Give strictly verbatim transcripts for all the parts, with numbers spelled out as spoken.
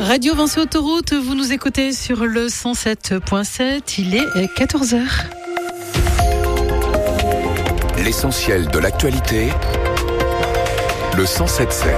Radio Vinci Autoroute, vous nous écoutez sur le cent sept point sept, il est quatorze heures. L'essentiel de l'actualité, le cent sept sept.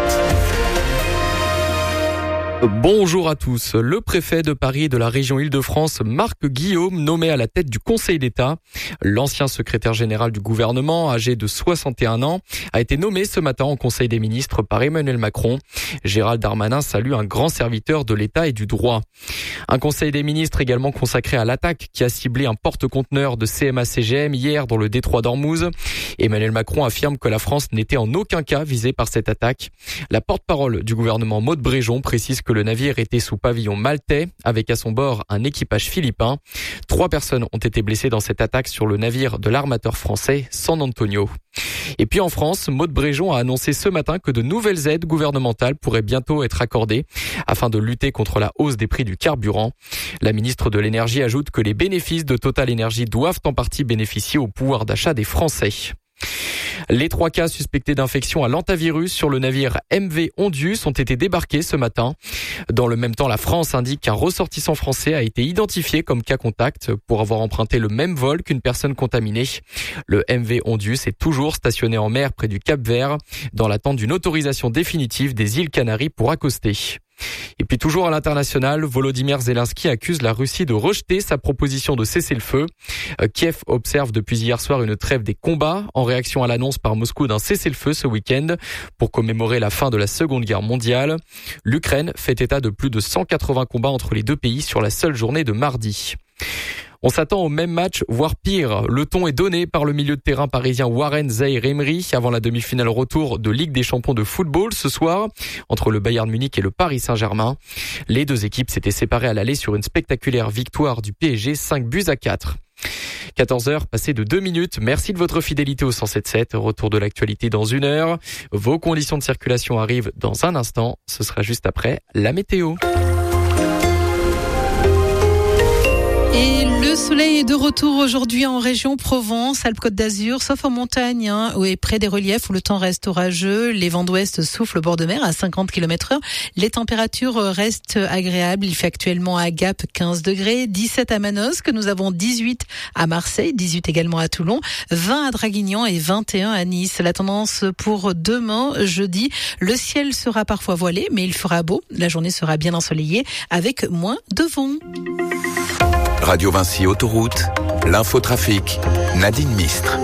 Bonjour à tous. Le préfet de Paris et de la région Île-de-France, Marc Guillaume, nommé à la tête du Conseil d'État. L'ancien secrétaire général du gouvernement, âgé de soixante et un ans, a été nommé ce matin au Conseil des ministres par Emmanuel Macron. Gérald Darmanin salue un grand serviteur de l'État et du droit. Un Conseil des ministres également consacré à l'attaque qui a ciblé un porte-conteneur de C M A C G M hier dans le détroit d'Ormuz. Emmanuel Macron affirme que la France n'était en aucun cas visée par cette attaque. La porte-parole du gouvernement, Maud Bréjon, précise que le navire était sous pavillon maltais, avec à son bord un équipage philippin. Trois personnes ont été blessées dans cette attaque sur le navire de l'armateur français San Antonio. Et puis en France, Maud Bréjon a annoncé ce matin que de nouvelles aides gouvernementales pourraient bientôt être accordées afin de lutter contre la hausse des prix du carburant. La ministre de l'Énergie ajoute que les bénéfices de Total Énergie doivent en partie bénéficier au pouvoir d'achat des Français. Les trois cas suspectés d'infection à l'hantavirus sur le navire M V Ondius ont été débarqués ce matin. Dans le même temps, la France indique qu'un ressortissant français a été identifié comme cas contact pour avoir emprunté le même vol qu'une personne contaminée. Le M V Ondius est toujours stationné en mer près du Cap-Vert dans l'attente d'une autorisation définitive des îles Canaries pour accoster. Et puis toujours à l'international, Volodymyr Zelensky accuse la Russie de rejeter sa proposition de cessez-le-feu. Kiev observe depuis hier soir une trêve des combats en réaction à l'annonce par Moscou d'un cessez-le-feu ce week-end pour commémorer la fin de la Seconde Guerre mondiale. L'Ukraine fait état de plus de cent quatre-vingts combats entre les deux pays sur la seule journée de mardi. On s'attend au même match, voire pire. Le ton est donné par le milieu de terrain parisien Warren Zaïre-Emery avant la demi-finale retour de Ligue des champions de football ce soir entre le Bayern Munich et le Paris Saint-Germain. Les deux équipes s'étaient séparées à l'aller sur une spectaculaire victoire du P S G, cinq buts à quatre. quatorze heures, passées de deux minutes. Merci de votre fidélité au cent sept sept. Retour de l'actualité dans une heure. Vos conditions de circulation arrivent dans un instant. Ce sera juste après la météo. Et le soleil est de retour aujourd'hui en région Provence, Alpes-Côte d'Azur, sauf en montagne, hein, et près des reliefs où le temps reste orageux. Les vents d'ouest soufflent au bord de mer à cinquante kilomètres heure. Les températures restent agréables. Il fait actuellement à Gap quinze degrés, dix-sept à Manosque. Nous avons dix-huit à Marseille, dix-huit également à Toulon, vingt à Draguignan et vingt et un à Nice. La tendance pour demain, jeudi, le ciel sera parfois voilé, mais il fera beau. La journée sera bien ensoleillée avec moins de vent. Radio Vinci Autoroute, l'infotrafic, Nadine Mistre.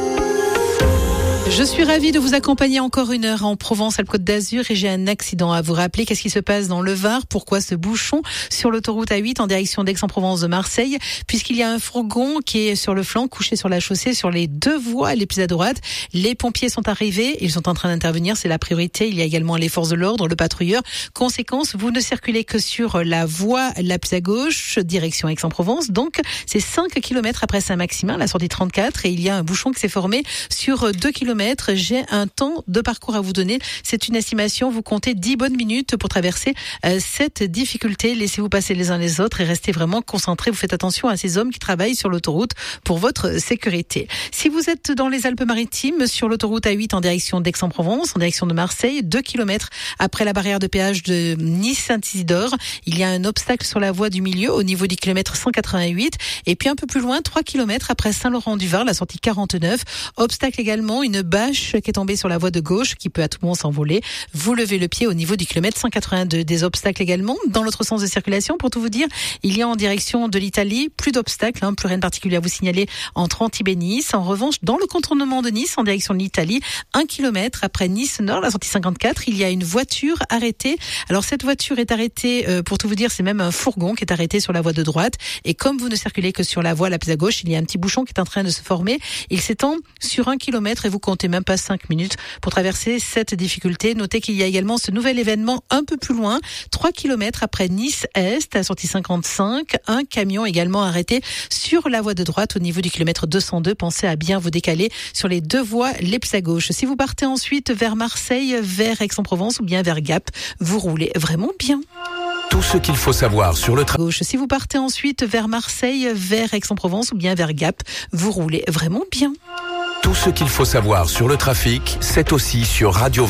Je suis ravie de vous accompagner encore une heure en Provence, Alpes-Côte d'Azur, et j'ai un accident à vous rappeler. Qu'est-ce qui se passe dans le Var? Pourquoi ce bouchon sur l'autoroute A huit en direction d'Aix-en-Provence de Marseille? Puisqu'il y a un fourgon qui est sur le flanc, couché sur la chaussée, sur les deux voies les plus à droite. Les pompiers sont arrivés, ils sont en train d'intervenir, c'est la priorité. Il y a également les forces de l'ordre, le patrouilleur. Conséquence, vous ne circulez que sur la voie la plus à gauche, direction Aix-en-Provence. Donc, c'est cinq kilomètres après Saint-Maximin, la sortie trente-quatre, et il y a un bouchon qui s'est formé sur deux kilomètres. J'ai un temps de parcours à vous donner. C'est une estimation. Vous comptez dix bonnes minutes pour traverser euh, cette difficulté. Laissez-vous passer les uns les autres et restez vraiment concentrés. Vous faites attention à ces hommes qui travaillent sur l'autoroute pour votre sécurité. Si vous êtes dans les Alpes-Maritimes, sur l'autoroute A huit en direction d'Aix-en-Provence, en direction de Marseille, deux kilomètres après la barrière de péage de Nice-Saint-Isidore, il y a un obstacle sur la voie du milieu au niveau du kilomètre cent quatre-vingt-huit. Et puis un peu plus loin, trois kilomètres après Saint-Laurent-du-Var, la sortie quarante-neuf. Obstacle également, une bâche qui est tombée sur la voie de gauche, qui peut à tout moment s'envoler. Vous levez le pied au niveau du kilomètre cent quatre-vingt-deux. Des obstacles également dans l'autre sens de circulation. Pour tout vous dire, il y a en direction de l'Italie plus d'obstacles, hein, plus rien de particulier à vous signaler entre Antibes et Nice. En revanche, dans le contournement de Nice, en direction de l'Italie, un kilomètre après Nice Nord, la sortie cinquante-quatre, il y a une voiture arrêtée. Alors cette voiture est arrêtée, euh, pour tout vous dire, c'est même un fourgon qui est arrêté sur la voie de droite. Et comme vous ne circulez que sur la voie la plus à gauche, il y a un petit bouchon qui est en train de se former. Il s'étend sur un kilomètre et vous comptez même pas cinq minutes pour traverser cette difficulté. Notez qu'il y a également ce nouvel événement un peu plus loin, trois kilomètres après Nice-Est, à sortie cinquante-cinq, un camion également arrêté sur la voie de droite au niveau du kilomètre deux cent deux. Pensez à bien vous décaler sur les deux voies les plus à gauche. Si vous partez ensuite vers Marseille, vers Aix-en-Provence ou bien vers Gap, vous roulez vraiment bien. Tout ce qu'il faut savoir sur le trafic. Si vous partez ensuite vers Marseille, vers Aix-en-Provence ou bien vers Gap, vous roulez vraiment bien. Tout ce qu'il faut savoir sur le trafic, c'est aussi sur Radio